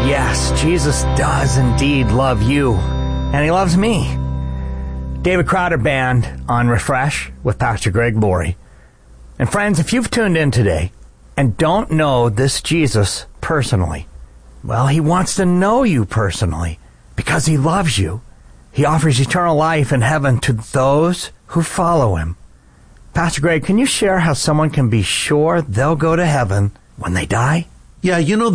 Yes, Jesus does indeed love you, and he loves me. David Crowder Band on Refresh with Pastor Greg Laurie. And friends, if you've tuned in today and don't know this Jesus personally, well, he wants to know you personally because he loves you. He offers eternal life in heaven to those who follow him. Pastor Greg, can you share how someone can be sure they'll go to heaven when they die? Yeah,